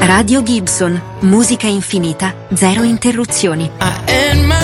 Radio Gibson, musica infinita, zero interruzioni. I end my